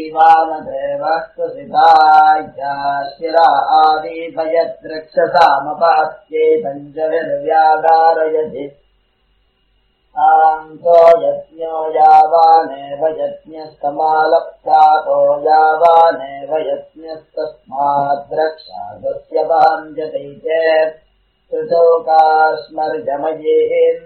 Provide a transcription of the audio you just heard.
वानदेवः कुसिताय्याशिरा आदिभयद्रक्षसामपहत्ये पञ्चभिर्व्यागारयति आन्तो यज्ञो यावानेव यज्ञस्तमालप्तातो यावानेव यज्ञस्तस्माद्रक्षागस्य भाञ्जते चेत् सुचौकास्मर्जमयेन्